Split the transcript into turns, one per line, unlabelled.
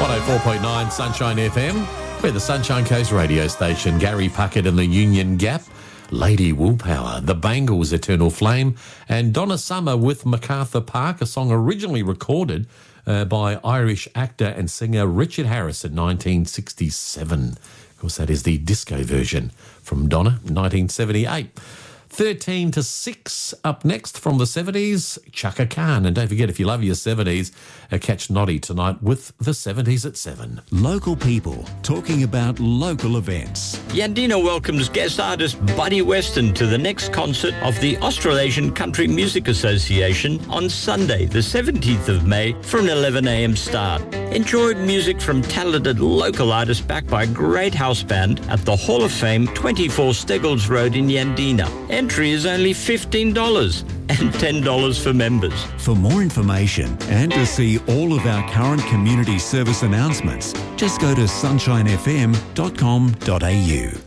104.9 Sunshine FM. We're the Sunshine Coast radio station. Gary Puckett and the Union Gap, Lady Willpower, The Bangles, Eternal Flame, and Donna Summer with MacArthur Park, a song originally recorded by Irish actor and singer Richard Harris in 1967. Of course, that is the disco version from Donna, 1978. 13 to 6 up next from the 70s, Chaka Khan. And don't forget, if you love your 70s, catch Noddy tonight with the 70s at 7.
Local people talking about local events.
Yandina welcomes guest artist Buddy Weston to the next concert of the Australasian Country Music Association on Sunday, the 17th of May, for an 11 a.m. start. Enjoy music from talented local artists backed by a great house band at the Hall of Fame, 24 Steggles Road in Yandina. Entry is only $15 and $10 for members.
For more information and to see all of our current community service announcements, just go to sunshinefm.com.au.